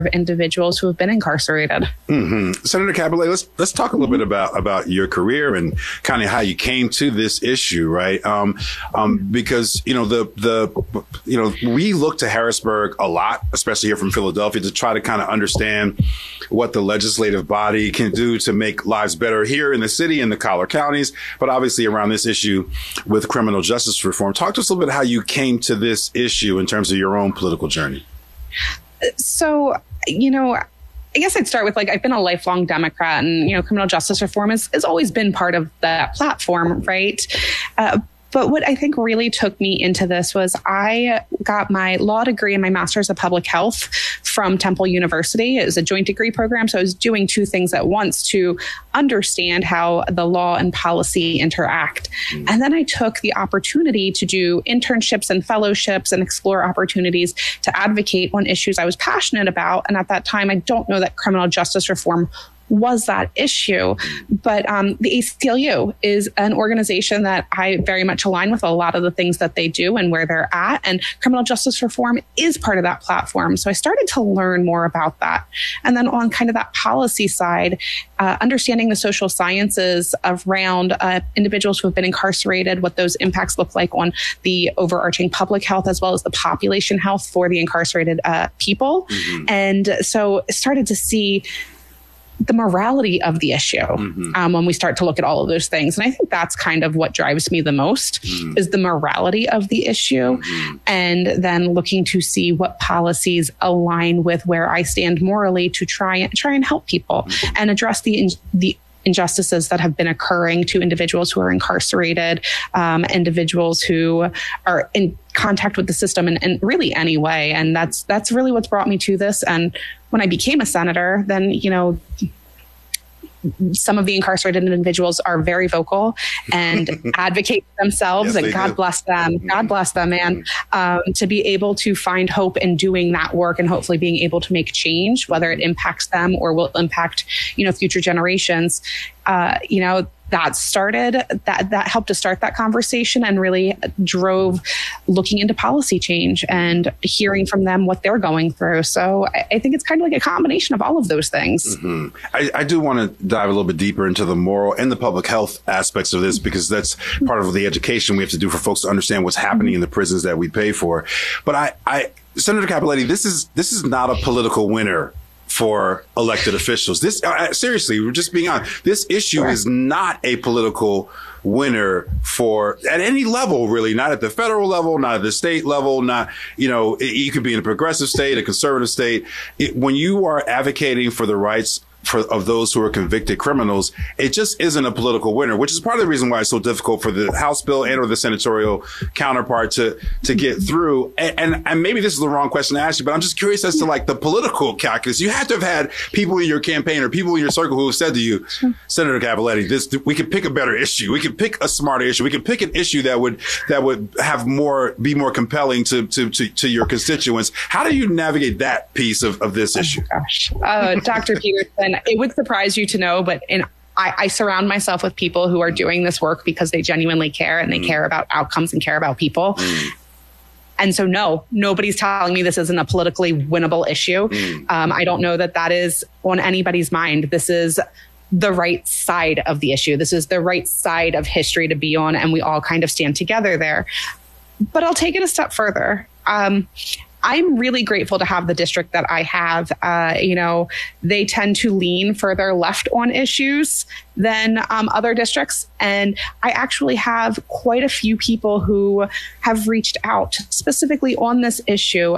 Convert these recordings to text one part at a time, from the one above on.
individuals who have been incarcerated. Senator Caballet, let's talk a little bit about your career and kind of how you came to this issue, right? Because we look to Harrisburg a lot, especially here from Philadelphia, to try to kind of understand what the legislative body can do to make lives better here in the city and the collar counties, but obviously around this issue with criminal justice reform. Talk to us a little bit how you came to this issue in terms of your own political journey. So, I guess I'd start with I've been a lifelong Democrat, and, criminal justice reform has always been part of that platform, right? But what I think really took me into this was I got my law degree and my master's of public health from Temple University. It was a joint degree program. So I was doing two things at once to understand how the law and policy interact. And then I took the opportunity to do internships and fellowships and explore opportunities to advocate on issues I was passionate about. And at that time, I don't know that criminal justice reform was that issue. But the ACLU is an organization that I very much align with a lot of the things that they do and where they're at. And criminal justice reform is part of that platform. So I started to learn more about that. And then on kind of that policy side, understanding the social sciences around individuals who have been incarcerated, what those impacts look like on the overarching public health, as well as the population health for the incarcerated people. And so I started to see the morality of the issue when we start to look at all of those things. And I think that's kind of what drives me the most is the morality of the issue. And then looking to see what policies align with where I stand morally to try and help people and address the injustices that have been occurring to individuals who are incarcerated, individuals who are in contact with the system in really any way. And that's really what's brought me to this. And when I became a senator, then, some of the incarcerated individuals are very vocal and advocate for themselves, and God bless them. God bless them, man. To be able to find hope in doing that work and hopefully being able to make change, whether it impacts them or will impact, future generations. That helped to start that conversation and really drove looking into policy change and hearing from them what they're going through. So I think it's kind of like a combination of all of those things. I do want to dive a little bit deeper into the moral and the public health aspects of this, because that's part of the education we have to do for folks to understand what's happening in the prisons that we pay for. But Senator Cappelletti, this is not a political winner for elected officials. This seriously, we're just being honest. This issue is not a political winner at any level, really. Not at the federal level, not at the state level. Not, you could be in a progressive state, a conservative state. When you are advocating for the rights of those who are convicted criminals, it just isn't a political winner, which is part of the reason why it's so difficult for the House bill and or the senatorial counterpart to get through. And maybe this is the wrong question to ask you, but I'm just curious as to the political calculus. You have to have had people in your campaign or people in your circle who have said to you, Senator Cappelletti, we could pick a better issue. We could pick a smarter issue. We could pick an issue that would have be more compelling to your constituents. How do you navigate that piece of this issue? Dr. Peterson, it would surprise you to know, but I surround myself with people who are doing this work because they genuinely care and they care about outcomes and care about people. And so, no, nobody's telling me this isn't a politically winnable issue. I don't know that is on anybody's mind. This is the right side of the issue. This is the right side of history to be on, and we all kind of stand together there. But I'll take it a step further. I'm really grateful to have the district that I have. They tend to lean further left on issues than other districts. And I actually have quite a few people who have reached out specifically on this issue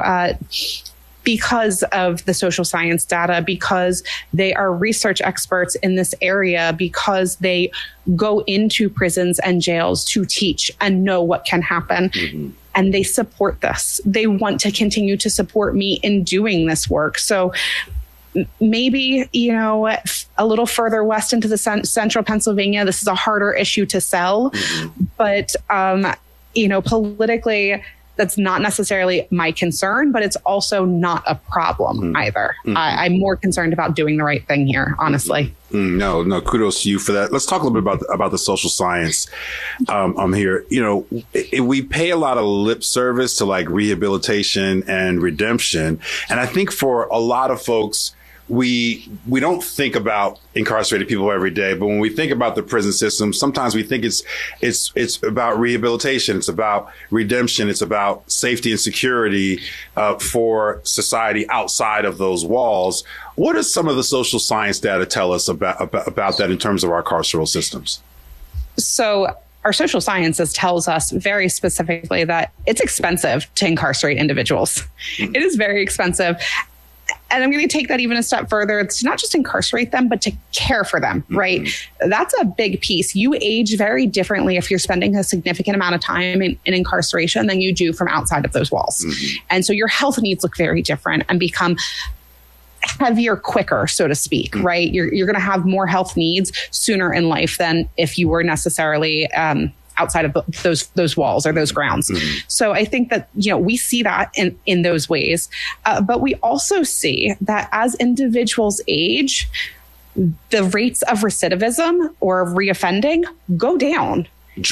because of the social science data, because they are research experts in this area, because they go into prisons and jails to teach and know what can happen. And they support this. They want to continue to support me in doing this work. So maybe, a little further west into the central Pennsylvania, this is a harder issue to sell. But, politically, that's not necessarily my concern, but it's also not a problem either. I'm more concerned about doing the right thing here, honestly. No, kudos to you for that. Let's talk a little bit about the social science here. We pay a lot of lip service to like rehabilitation and redemption. And I think for a lot of folks, we don't think about incarcerated people every day, but when we think about the prison system, sometimes we think it's about rehabilitation, it's about redemption, it's about safety and security for society outside of those walls. What does some of the social science data tell us about that in terms of our carceral systems? So our social sciences tells us very specifically that it's expensive to incarcerate individuals. It is very expensive. And I'm going to take that even a step further. It's not just incarcerate them, but to care for them, right? That's a big piece. You age very differently if you're spending a significant amount of time in incarceration than you do from outside of those walls. And so your health needs look very different and become heavier quicker, so to speak, right? You're going to have more health needs sooner in life than if you were necessarily outside of those walls or those grounds. So I think that, we see that in those ways. But we also see that as individuals age, the rates of recidivism or reoffending go down.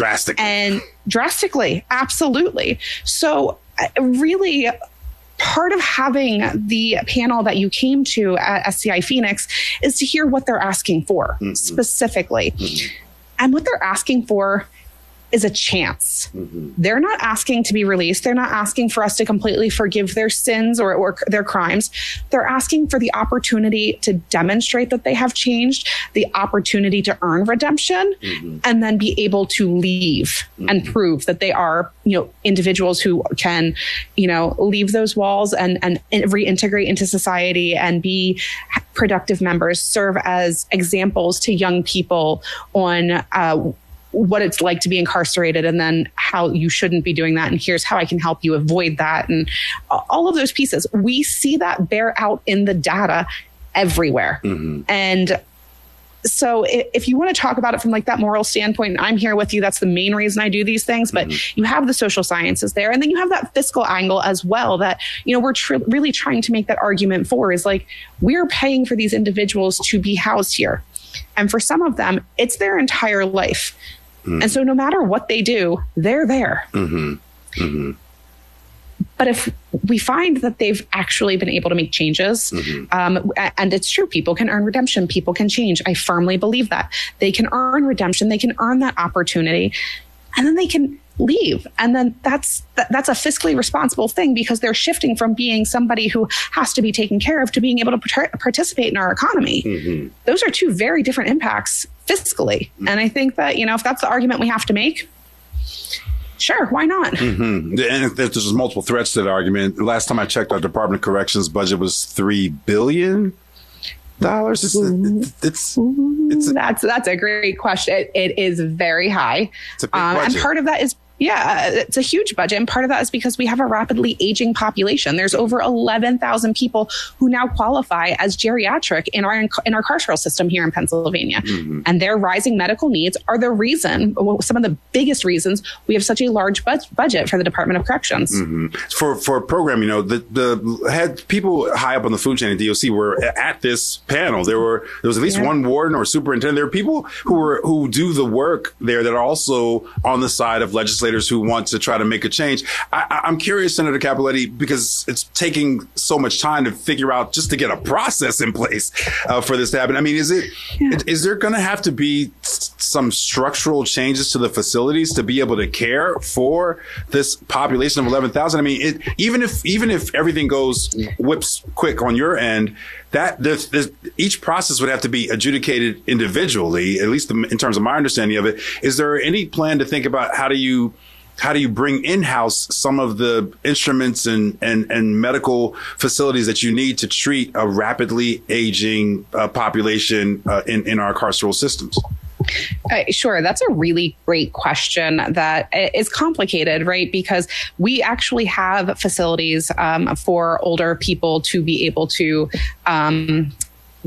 Drastically. Absolutely. So really, part of having the panel that you came to at SCI Phoenix is to hear what they're asking for specifically. And what they're asking for is a chance. They're not asking to be released. They're not asking for us to completely forgive their sins or their crimes. They're asking for the opportunity to demonstrate that they have changed, the opportunity to earn redemption, and then be able to leave and prove that they are, individuals who can, leave those walls and reintegrate into society and be productive members, serve as examples to young people on what it's like to be incarcerated and then how you shouldn't be doing that. And here's how I can help you avoid that. And all of those pieces, we see that bear out in the data everywhere. And so if you want to talk about it from like that moral standpoint, I'm here with you. That's the main reason I do these things. But you have the social sciences there. And then you have that fiscal angle as well that, we're really trying to make that argument for is like, we're paying for these individuals to be housed here. And for some of them, it's their entire life. And so no matter what they do, they're there. But if we find that they've actually been able to make changes, and it's true, people can earn redemption, people can change. I firmly believe that. They can earn redemption, they can earn that opportunity, and then they can leave. And then that's a fiscally responsible thing because they're shifting from being somebody who has to be taken care of to being able to participate in our economy. Those are two very different impacts fiscally. And I think that, if that's the argument we have to make, sure, why not? And there's multiple threats to that argument. Last time I checked, our Department of Corrections budget was $3 billion. That's a great question. It is very high. It's a big budget. And part of that is, it's a huge budget. And part of that is because we have a rapidly aging population. There's over 11,000 people who now qualify as geriatric in our carceral system here in Pennsylvania. And their rising medical needs are the reason, some of the biggest reasons we have such a large budget for the Department of Corrections. For a program, the head people high up on the food chain at DOC were at this panel. There was at least one warden or superintendent. There are people who do the work there that are also on the side of legislators who want to try to make a change. I'm curious, Senator Cappelletti, because it's taking so much time to figure out just to get a process in place for this to happen. I mean, is there going to have to be some structural changes to the facilities to be able to care for this population of 11,000? I mean, even if everything goes whips quick on your end, that each process would have to be adjudicated individually, at least in terms of my understanding of it. Is there any plan to think about how do you bring in-house some of the instruments and medical facilities that you need to treat a rapidly aging population in our carceral systems? Sure. That's a really great question that is complicated, right? Because we actually have facilities for older people to be able to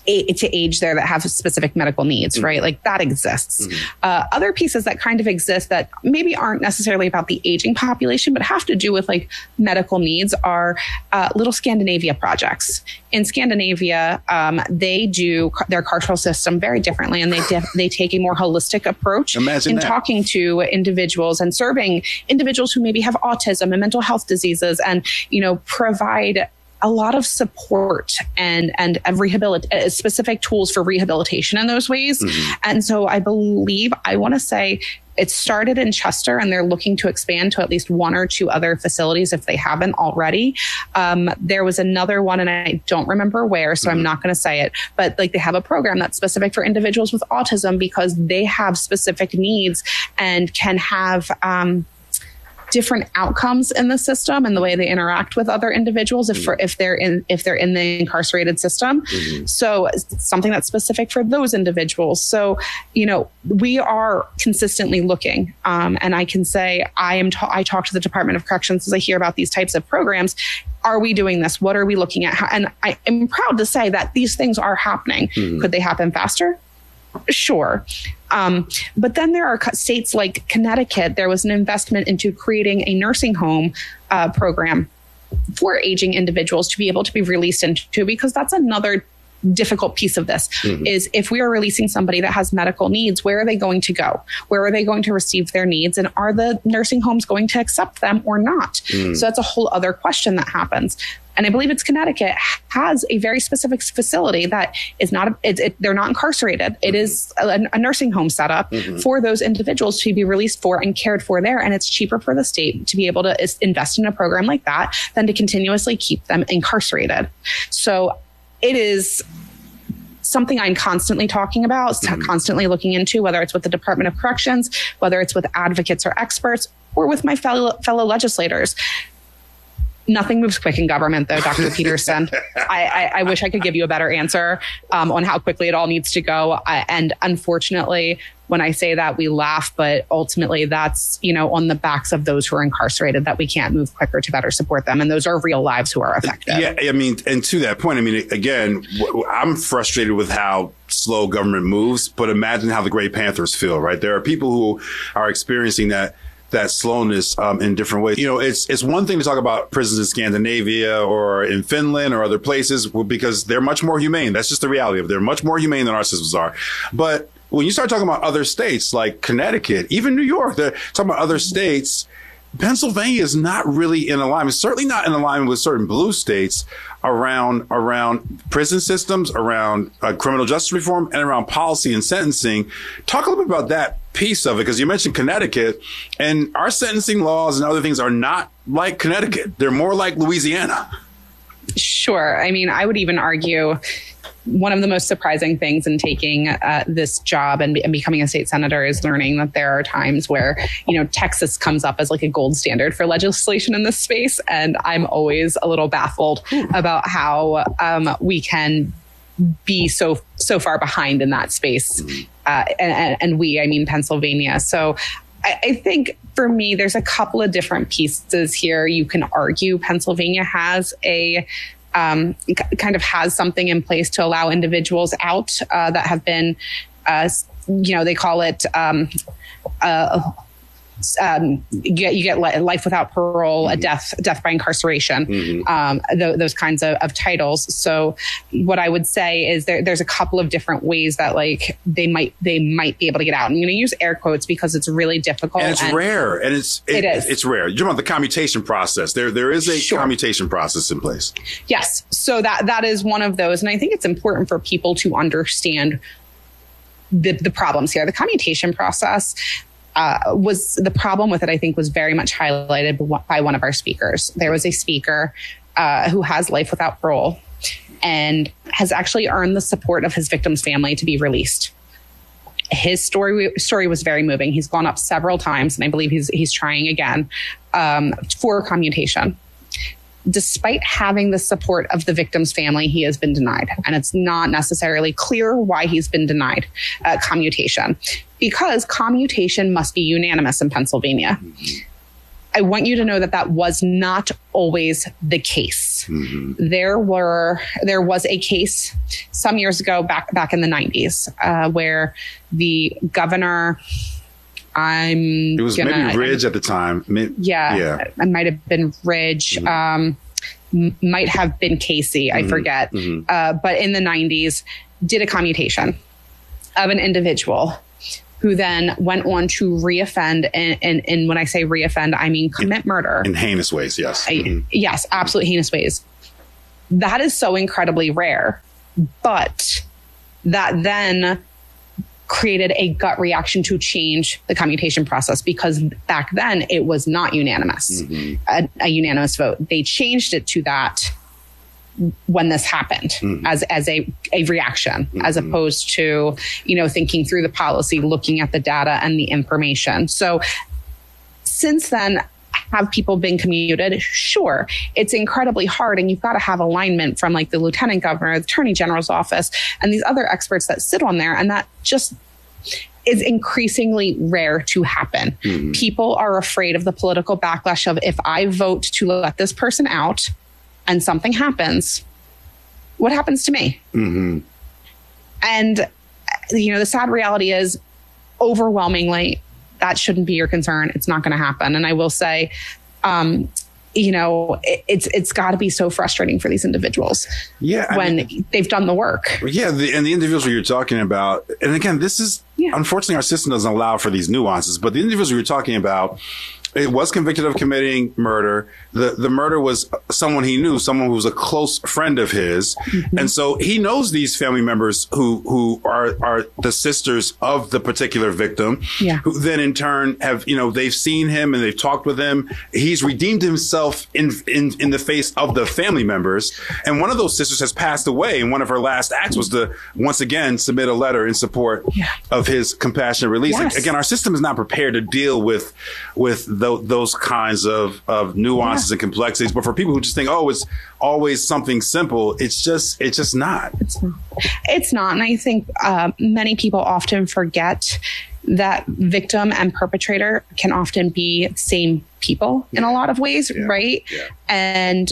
to age there that have specific medical needs, right? Like that exists. Other pieces that kind of exist that maybe aren't necessarily about the aging population, but have to do with like medical needs are Little Scandinavia projects. In Scandinavia, they do their carceral system very differently, and they take a more holistic approach talking to individuals and serving individuals who maybe have autism and mental health diseases, and provide a lot of support and specific tools for rehabilitation in those ways. And so I want to say it started in Chester, and they're looking to expand to at least one or two other facilities if they haven't already. There was another one, and I don't remember where, so I'm not going to say it, but like they have a program that's specific for individuals with autism because they have specific needs and can have different outcomes in the system and the way they interact with other individuals if they're in the incarcerated system. So something that's specific for those individuals. So, we are consistently looking. And I can say I talk to the Department of Corrections as I hear about these types of programs. Are we doing this? What are we looking at? And I am proud to say that these things are happening. Could they happen faster? Sure. But then there are states like Connecticut. There was an investment into creating a nursing home program for aging individuals to be able to be released into, because that's another difficult piece of this is if we are releasing somebody that has medical needs, where are they going to go? Where are they going to receive their needs? And are the nursing homes going to accept them or not? So that's a whole other question that happens. And I believe it's Connecticut has a very specific facility that is not, they're not incarcerated. It is a nursing home setup for those individuals to be released for and cared for there. And it's cheaper for the state to be able to invest in a program like that than to continuously keep them incarcerated. So it is something I'm constantly talking about, constantly looking into, whether it's with the Department of Corrections, whether it's with advocates or experts, or with my fellow legislators. Nothing moves quick in government, though, Dr. Peterson. I wish I could give you a better answer on how quickly it all needs to go. And unfortunately, when I say that, we laugh, but ultimately that's, on the backs of those who are incarcerated that we can't move quicker to better support them. And those are real lives who are affected. Yeah, I mean, and to that point, again, I'm frustrated with how slow government moves, but imagine how the Grey Panthers feel, right? There are people who are experiencing that slowness in different ways. It's one thing to talk about prisons in Scandinavia or in Finland or other places because they're much more humane. That's just the reality of it. They're much more humane than our systems are. But when you start talking about other states like Connecticut, even New York, they're talking about other states, Pennsylvania is not really in alignment, certainly not in alignment with certain blue states around prison systems, around criminal justice reform, and around policy and sentencing. Talk a little bit about that piece of it, because you mentioned Connecticut, and our sentencing laws and other things are not like Connecticut. They're more like Louisiana. Sure. I mean, I would even argue one of the most surprising things in taking this job and becoming a state senator is learning that there are times where, Texas comes up as like a gold standard for legislation in this space. And I'm always a little baffled about how we can be so far behind in that space. And I mean Pennsylvania. So I think for me, there's a couple of different pieces here. You can argue Pennsylvania has kind of has something in place to allow individuals out that have been, they call it, you get life without parole, a death by incarceration, those kinds of titles. So what I would say is there's a couple of different ways that they might be able to get out. I'm going to use air quotes because it's really difficult. And it's rare. And it's rare. You're talking about the commutation process. There is a commutation process in place. Yes. So that is one of those. And I think it's important for people to understand the problems here. The commutation process was the problem with it, I think, was very much highlighted by one of our speakers. There was a speaker who has life without parole and has actually earned the support of his victim's family to be released. His story was very moving. He's gone up several times, and I believe he's trying again for commutation. Despite having the support of the victim's family, he has been denied. And it's not necessarily clear why he's been denied commutation, because commutation must be unanimous in Pennsylvania. I want you to know that that was not always the case. Mm-hmm. There was a case some years ago, back in the 90s, where the governor, it was maybe Ridge at the time. Yeah. It might have been Ridge. Mm-hmm. Might have been Casey. I forget. Mm-hmm. But in the 90s, did a commutation of an individual who then went on to reoffend. And when I say reoffend, I mean commit murder. In heinous ways, yes. Mm-hmm. Yes, absolute heinous ways. That is so incredibly rare. But that then created a gut reaction to change the commutation process, because back then it was not unanimous, mm-hmm. a unanimous vote. They changed it to that when this happened, mm-hmm. as a reaction, mm-hmm. as opposed to, thinking through the policy, looking at the data and the information. So since then, have people been commuted? Sure. It's incredibly hard, and you've got to have alignment from like the lieutenant governor, the attorney general's office, and these other experts that sit on there. And that just is increasingly rare to happen. Mm-hmm. People are afraid of the political backlash of, if I vote to let this person out and something happens, what happens to me? Mm-hmm. And, the sad reality is, overwhelmingly, that shouldn't be your concern. It's not going to happen. And I will say, it's got to be so frustrating for these individuals when they've done the work. Yeah. And the individuals you're talking about, and again, this is, unfortunately, our system doesn't allow for these nuances, but the individuals you're talking about, it was convicted of committing murder. The murder was someone he knew, someone who was a close friend of his. Mm-hmm. And so he knows these family members who are the sisters of the particular victim, who then in turn have, they've seen him and they've talked with him. He's redeemed himself in the face of the family members. And one of those sisters has passed away. And one of her last acts was to once again submit a letter in support of his compassionate release. Yes. Again, our system is not prepared to deal with those kinds of nuances and complexities. But for people who just think, it's always something simple, it's just not. It's not. And I think many people often forget that victim and perpetrator can often be the same people in a lot of ways, right? Yeah. And,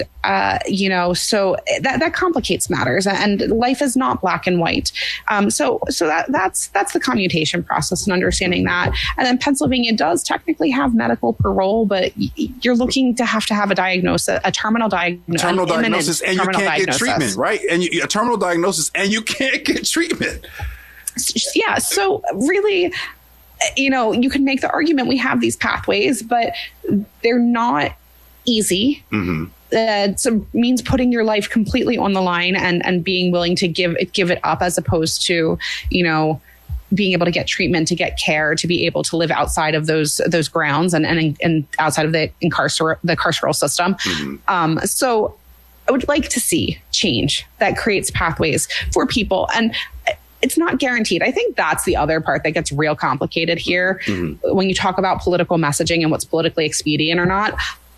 so that complicates matters, and life is not black and white. So that's the commutation process and understanding that. And then Pennsylvania does technically have medical parole, but you're looking to have a diagnosis, a terminal diagnosis, and you can't get treatment, right? And a terminal diagnosis, and you can't get treatment. Yeah. So really, you can make the argument we have these pathways, but they're not easy. Mm-hmm. It means putting your life completely on the line and being willing to give it up, as opposed to, being able to get treatment, to get care, to be able to live outside of those grounds and outside of the carceral system. Mm-hmm. So I would like to see change that creates pathways for people. And it's not guaranteed. I think that's the other part that gets real complicated here. Mm-hmm. When you talk about political messaging and what's politically expedient or not,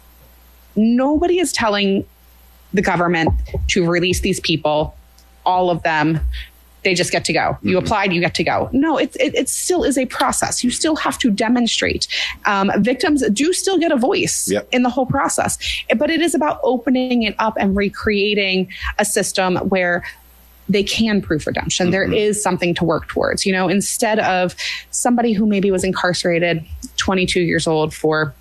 nobody is telling the government to release these people, all of them. They just get to go. Mm-hmm. You applied, you get to go. No, it still is a process. You still have to demonstrate. Victims do still get a voice in the whole process. But it is about opening it up and recreating a system where they can prove redemption. Mm-hmm. There is something to work towards, instead of somebody who maybe was incarcerated 22 years old for,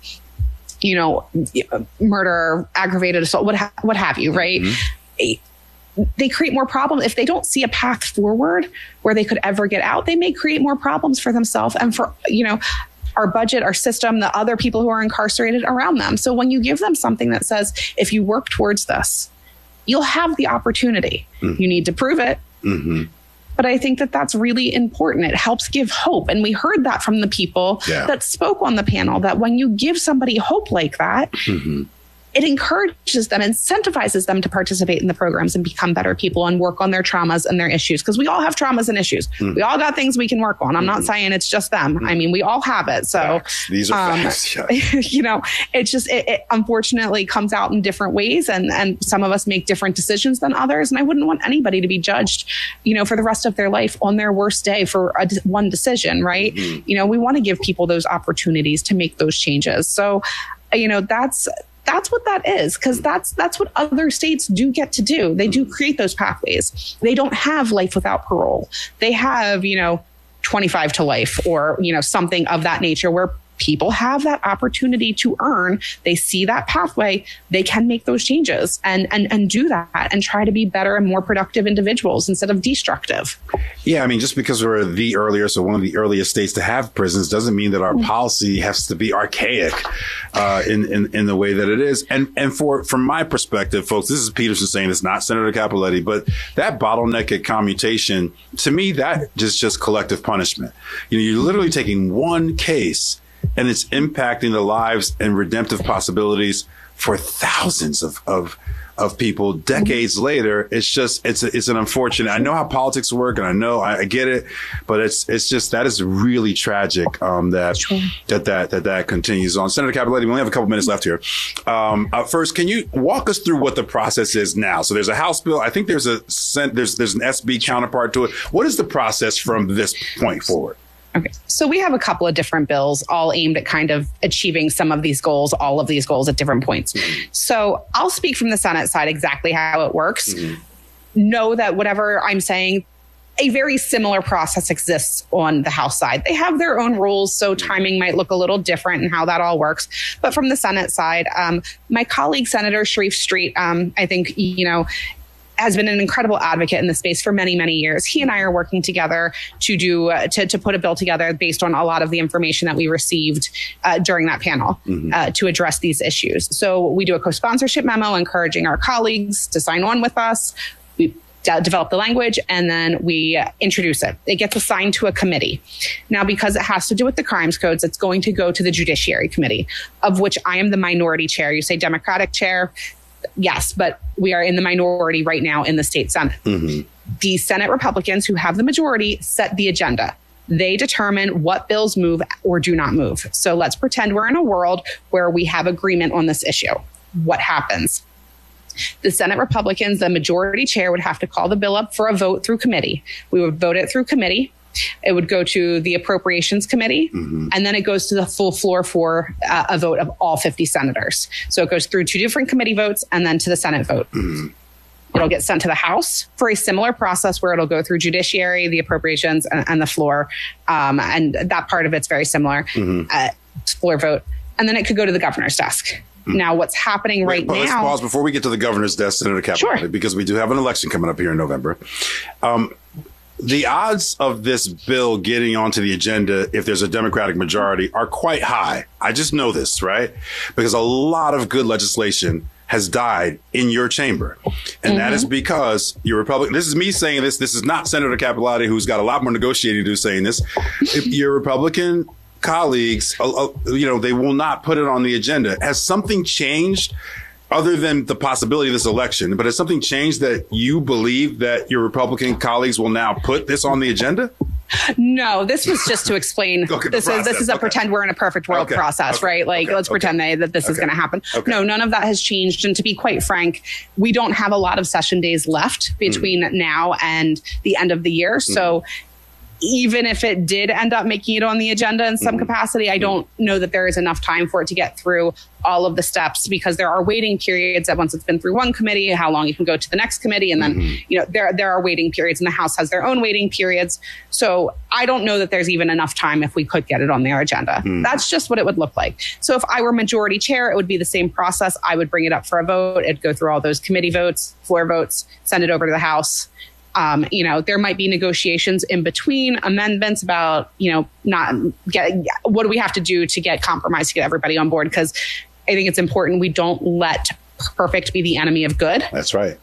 murder, aggravated assault, what have you, right? Mm-hmm. They create more problems. If they don't see a path forward where they could ever get out, they may create more problems for themselves and for, our budget, our system, the other people who are incarcerated around them. So when you give them something that says, if you work towards this, you'll have the opportunity. Mm-hmm. You need to prove it. Mm-hmm. But I think that that's really important. It helps give hope. And we heard that from the people that spoke on the panel, that when you give somebody hope like that, mm-hmm. it encourages them, incentivizes them to participate in the programs and become better people and work on their traumas and their issues. Because we all have traumas and issues. Mm-hmm. We all got things we can work on. I'm not saying it's just them. Mm-hmm. I mean, we all have it. So facts. These are facts. It's just, it unfortunately comes out in different ways. And some of us make different decisions than others. And I wouldn't want anybody to be judged, for the rest of their life on their worst day for one decision, right? Mm-hmm. We want to give people those opportunities to make those changes. So That's what that is, because that's what other states do get to do. They do create those pathways. They don't have life without parole. They have, 25 to life or, something of that nature where people have that opportunity to earn. They see that pathway. They can make those changes and do that and try to be better and more productive individuals instead of destructive. Yeah, I mean, just because we're one of the earliest states to have prisons doesn't mean that our policy has to be archaic in the way that it is. And from my perspective, folks, this is Peterson saying this, not Senator Cappelletti, but that bottleneck at commutation, to me, that is just collective punishment. You're literally taking one case and it's impacting the lives and redemptive possibilities for thousands of people decades later. It's an unfortunate. I know how politics work, and I get it, but it's just that is really tragic. That continues on. Senator Cappelletti, we only have a couple minutes left here. First, can you walk us through what the process is now? So there's a House bill. I think there's an SB counterpart to it. What is the process from this point forward? Okay. So we have a couple of different bills all aimed at kind of achieving some of these goals, all of these goals at different points. Mm-hmm. So I'll speak from the Senate side exactly how it works. Mm-hmm. Know that whatever I'm saying, a very similar process exists on the House side. They have their own rules, so timing might look a little different in how that all works. But from the Senate side, my colleague, Senator Sharif Street, I think, has been an incredible advocate in the space for many, many years. He and I are working together to put a bill together based on a lot of the information that we received during that panel to address these issues. So we do a co-sponsorship memo encouraging our colleagues to sign on with us. We develop the language and then we introduce it. It gets assigned to a committee. Now, because it has to do with the crimes codes, it's going to go to the Judiciary Committee, of which I am the minority chair. You say Democratic chair. Yes, but we are in the minority right now in the state Senate. Mm-hmm. The Senate Republicans who have the majority set the agenda. They determine what bills move or do not move. So let's pretend we're in a world where we have agreement on this issue. What happens? The Senate Republicans, the majority chair, would have to call the bill up for a vote through committee. We would vote it through committee. It would go to the Appropriations Committee, and then it goes to the full floor for a vote of all 50 senators. So it goes through two different committee votes and then to the Senate vote. It'll get sent to the House for a similar process where it'll go through Judiciary, the Appropriations, and the floor. And that part of it's very similar, floor vote. And then it could go to the governor's desk. Now, what's happening right now... Let's pause before we get to the governor's desk, Senator Cappelletti, sure, because we do have an election coming up here in November. The odds of this bill getting onto the agenda, if there's a Democratic majority, are quite high. I just know this, right? Because a lot of good legislation has died in your chamber. And that is because you're Republican. This is me saying this. This is not Senator Cappelletti, who's got a lot more negotiating to do, saying this. If your Republican colleagues, they will not put it on the agenda. Has something changed? Other than the possibility of this election, but has something changed that you believe that your Republican colleagues will now put this on the agenda? No, this was just to explain. This is a pretend we're in a perfect world process, right? Like, let's pretend that this is going to happen. No, none of that has changed. And to be quite frank, we don't have a lot of session days left between now and the end of the year. So even if it did end up making it on the agenda in some capacity, I don't know that there is enough time for it to get through all of the steps, because there are waiting periods that once it's been through one committee, how long you can go to the next committee. And then, there are waiting periods, and the House has their own waiting periods. So I don't know that there's even enough time if we could get it on their agenda. That's just what it would look like. So if I were majority chair, it would be the same process. I would bring it up for a vote. It'd go through all those committee votes, floor votes, send it over to the House. There might be negotiations in between, amendments about, not getting, what do we have to do to get compromise to get everybody on board? Because I think it's important we don't let perfect be the enemy of good. That's right.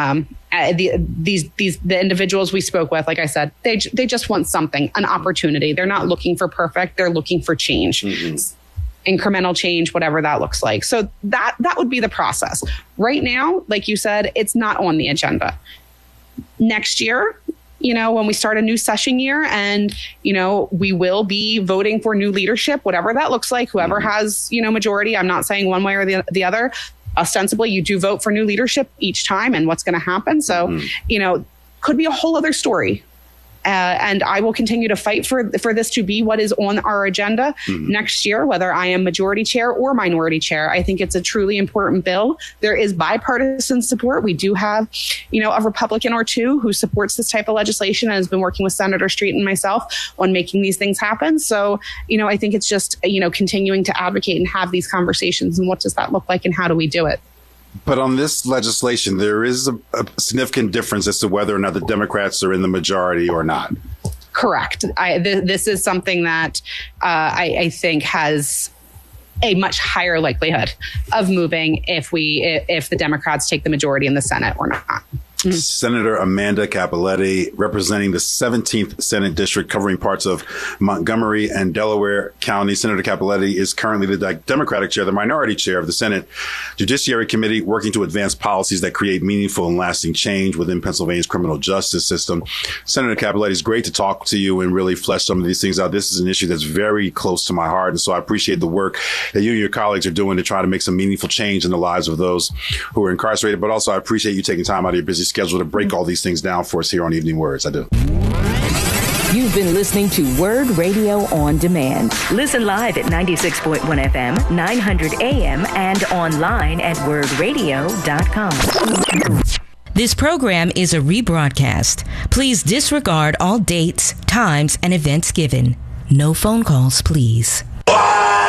The individuals we spoke with, like I said, they just want something, an opportunity. They're not looking for perfect. They're looking for change. Incremental change, whatever that looks like. So that would be the process. Right now, like you said, it's not on the agenda. Next year, when we start a new session year and, we will be voting for new leadership, whatever that looks like, whoever has, majority. I'm not saying one way or the other. Ostensibly, you do vote for new leadership each time and what's going to happen. So, could be a whole other story. And I will continue to fight for this to be what is on our agenda next year, whether I am majority chair or minority chair. I think it's a truly important bill. There is bipartisan support. We do have, a Republican or two who supports this type of legislation and has been working with Senator Street and myself on making these things happen. So, I think it's just, continuing to advocate and have these conversations. And what does that look like and how do we do it? But on this legislation, there is a significant difference as to whether or not the Democrats are in the majority or not. Correct. This is something that I think has a much higher likelihood of moving if the Democrats take the majority in the Senate or not. Senator Amanda Cappelletti, representing the 17th Senate District, covering parts of Montgomery and Delaware County. Senator Cappelletti is currently the Democratic chair, the minority chair of the Senate Judiciary Committee, working to advance policies that create meaningful and lasting change within Pennsylvania's criminal justice system. Senator Cappelletti, it's great to talk to you and really flesh some of these things out. This is an issue that's very close to my heart. And so I appreciate the work that you and your colleagues are doing to try to make some meaningful change in the lives of those who are incarcerated. But also I appreciate you taking time out of your busy schedule to break all these things down for us here on Evening Words. I do. You've been listening to Word Radio on Demand. Listen live at 96.1 FM, 900 AM, and online at wordradio.com. This program is a rebroadcast. Please disregard all dates, times, and events given. No phone calls, please.